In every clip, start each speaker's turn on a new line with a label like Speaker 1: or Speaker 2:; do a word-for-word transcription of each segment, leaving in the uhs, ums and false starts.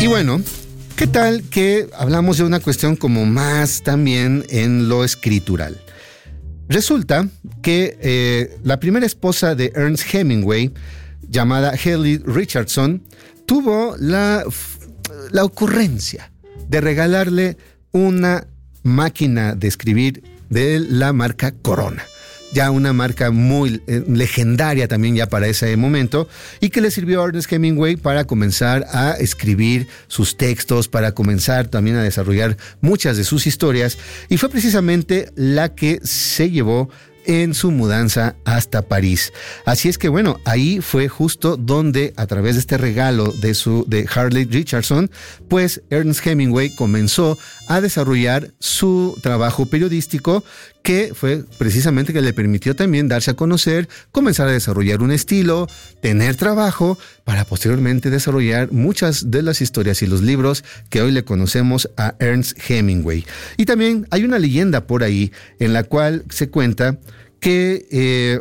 Speaker 1: Y bueno, ¿qué tal que hablamos de una cuestión como más también en lo escritural? Resulta que eh, la primera esposa de Ernest Hemingway, llamada Haley Richardson, tuvo la, la ocurrencia de regalarle una máquina de escribir de la marca Corona. Ya una marca muy eh, legendaria también ya para ese momento, y que le sirvió a Ernest Hemingway para comenzar a escribir sus textos, para comenzar también a desarrollar muchas de sus historias, y fue precisamente la que se llevó en su mudanza hasta París. Así es que bueno, ahí fue justo donde, a través de este regalo de su de Haley Richardson, pues Ernest Hemingway comenzó a desarrollar su trabajo periodístico, que fue precisamente que le permitió también darse a conocer, comenzar a desarrollar un estilo, tener trabajo, para posteriormente desarrollar muchas de las historias y los libros que hoy le conocemos a Ernest Hemingway. Y también hay una leyenda por ahí en la cual se cuenta que eh,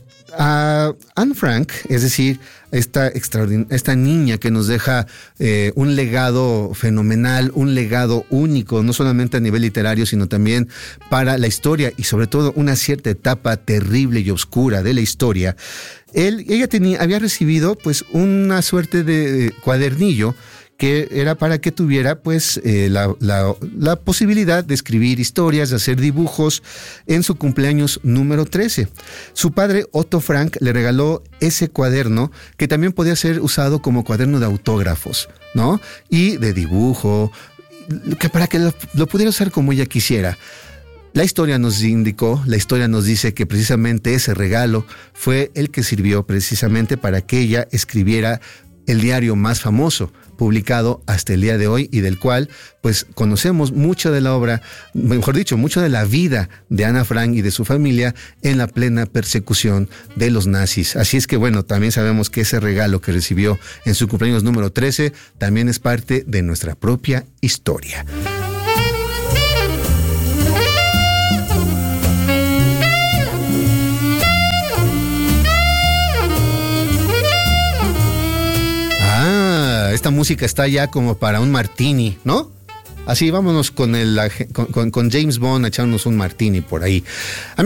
Speaker 1: a Anne Frank, es decir, esta, extraordin- esta niña que nos deja eh, un legado fenomenal, un legado único, no solamente a nivel literario, sino también para la historia, y sobre todo una cierta etapa terrible y oscura de la historia. Él, ella tenía, había recibido pues una suerte de cuadernillo que era para que tuviera pues eh, la, la, la posibilidad de escribir historias, de hacer dibujos en su cumpleaños número trece. Su padre, Otto Frank, le regaló ese cuaderno, que también podía ser usado como cuaderno de autógrafos, ¿no? Y de dibujo, que para que lo, lo pudiera usar como ella quisiera. La historia nos indicó, la historia nos dice que precisamente ese regalo fue el que sirvió precisamente para que ella escribiera el diario más famoso, publicado hasta el día de hoy, y del cual pues conocemos mucho de la obra, mejor dicho, mucho de la vida de Ana Frank y de su familia en la plena persecución de los nazis. Así es que bueno, también sabemos que ese regalo que recibió en su cumpleaños número trece también es parte de nuestra propia historia. Esta música está ya como para un martini, ¿no? Así vámonos con, el, con, con James Bond a echarnos un martini por ahí.